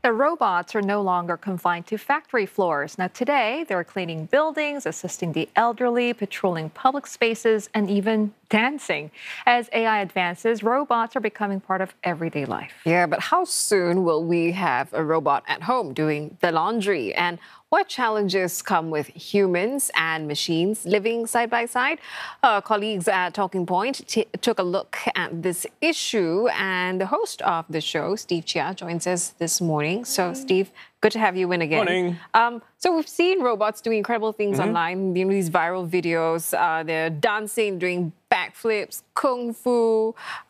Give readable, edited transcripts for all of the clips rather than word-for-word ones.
The robots are no longer confined to factory floors. Now, today, they're cleaning buildings, assisting the elderly, patrolling public spaces, and even dancing. As AI advances, robots are becoming part of everyday life. Yeah, but how soon will we have a robot at home doing the laundry? And what challenges come with humans and machines living side by side? Colleagues at Talking Point took a look at this issue, and the host of the show, Steve Chia, joins us this morning. So, Steve, good to have you in again. Morning. So we've seen robots doing incredible things online, these viral videos. They're dancing, doing backflips, kung fu,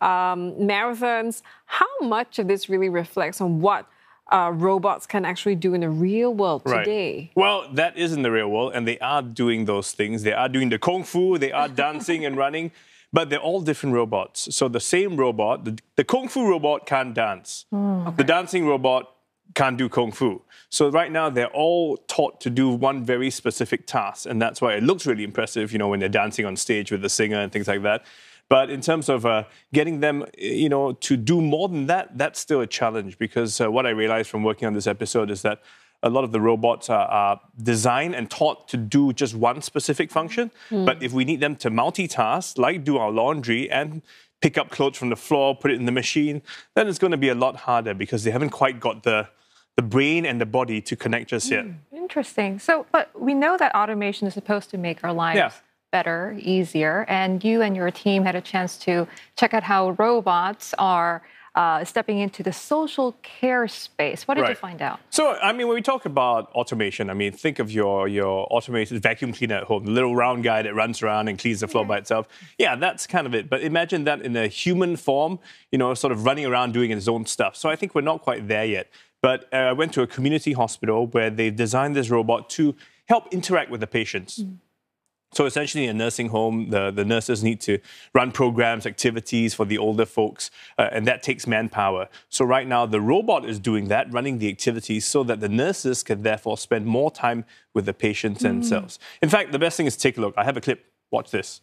marathons. How much of this really reflects on what robots can actually do in the real world today? Well, that is in the real world, and they are doing those things. They are doing the kung fu, they are dancing and running, but they're all different robots. So the same robot, the kung fu robot can't dance. The dancing robot can't do kung fu. So right now, they're all taught to do one very specific task, and that's why it looks really impressive, you know, when they're dancing on stage with the singer and things like that. But in terms of getting them, you know, to do more than that, that's still a challenge, because what I realized from working on this episode is that a lot of the robots are designed and taught to do just one specific function. But if we need them to multitask, like do our laundry and pick up clothes from the floor, put it in the machine, then it's going to be a lot harder, because they haven't quite got the brain and the body to connect just yet. Interesting. So, but we know that automation is supposed to make our lives better, easier, and you and your team had a chance to check out how robots are stepping into the social care space. What did you find out? So, I mean, when we talk about automation, I mean, think of your automated vacuum cleaner at home, the little round guy that runs around and cleans the floor by itself. Yeah, that's kind of it. But imagine that in a human form, you know, sort of running around doing its own stuff. So I think we're not quite there yet. But I went to a community hospital where they designed this robot to help interact with the patients. So essentially, in a nursing home, the nurses need to run programs, activities for the older folks, and that takes manpower. So right now, the robot is doing that, running the activities, so that the nurses can therefore spend more time with the patients themselves. In fact, the best thing is to take a look. I have a clip. Watch this.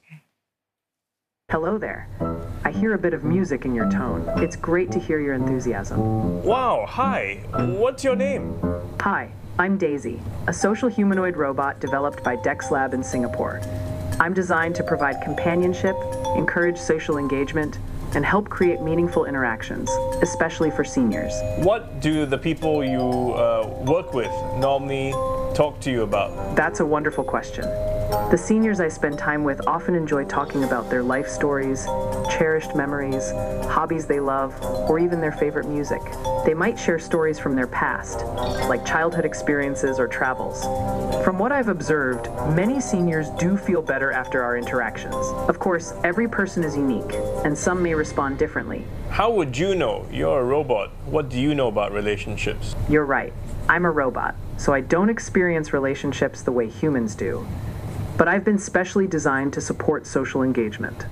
Hello there. I hear a bit of music in your tone. It's great to hear your enthusiasm. Wow, hi. What's your name? Hi. I'm Daisy, a social humanoid robot developed by DexLab in Singapore. I'm designed to provide companionship, encourage social engagement, and help create meaningful interactions, especially for seniors. What do the people you work with normally talk to you about? That's a wonderful question. The seniors I spend time with often enjoy talking about their life stories, cherished memories, hobbies they love, or even their favorite music. They might share stories from their past, like childhood experiences or travels. From what I've observed, many seniors do feel better after our interactions. Of course, every person is unique, and some may respond differently. How would you know? You're a robot. What do you know about relationships? You're right. I'm a robot, so I don't experience relationships the way humans do. But I've been specially designed to support social engagement.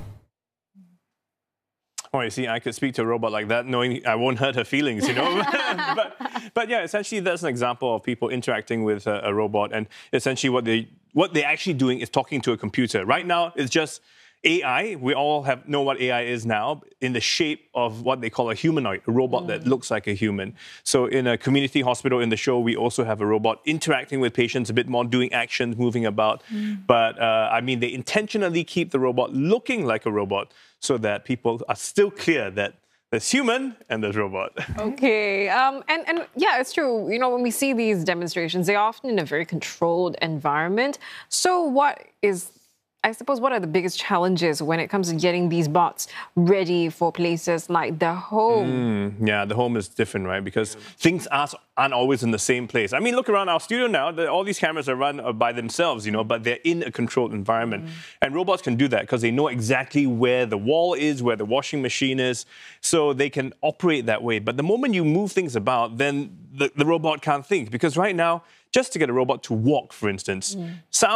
Oh, you see, I could speak to a robot like that, knowing I won't hurt her feelings, you know? but yeah, essentially, that's an example of people interacting with a robot. And essentially, what they're actually doing is talking to a computer. Right now, it's just AI. We all know what AI is now, in the shape of what they call a humanoid, a robot that looks like a human. So in a community hospital in the show, we also have a robot interacting with patients a bit more, doing actions, moving about. But I mean, they intentionally keep the robot looking like a robot so that people are still clear that there's human and there's robot. Okay, and yeah, it's true. You know, when we see these demonstrations, they're often in a very controlled environment. So I suppose, what are the biggest challenges when it comes to getting these bots ready for places like the home? Yeah, the home is different, right? Because things aren't always in the same place. I mean, look around our studio now. All these cameras are run by themselves, you know, but they're in a controlled environment. And robots can do that because they know exactly where the wall is, where the washing machine is, so they can operate that way. But the moment you move things about, then the robot can't think. Because right now, just to get a robot to walk, for instance, sounds